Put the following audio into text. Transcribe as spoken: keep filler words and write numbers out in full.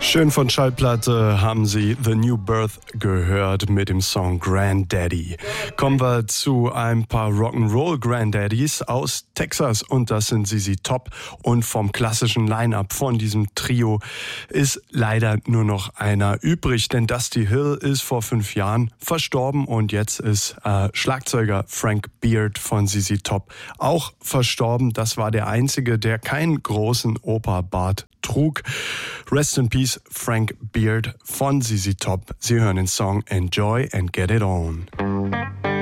Schön von Schallplatte haben Sie The New Birth gehört mit dem Song Granddaddy. Kommen wir zu ein paar Rock'n'Roll Granddaddies aus Texas und das sind Z Z Top. Und vom klassischen Line-Up von diesem Trio ist leider nur noch einer übrig, denn Dusty Hill ist vor fünf Jahren verstorben und jetzt ist äh, Schlagzeuger Frank Beard von Z Z Top auch verstorben. Das war der einzige, der keinen großen Operbart trug. Rest in Peace, Frank Beard von Z Z Top. Sie hören den Song Enjoy and Get It On.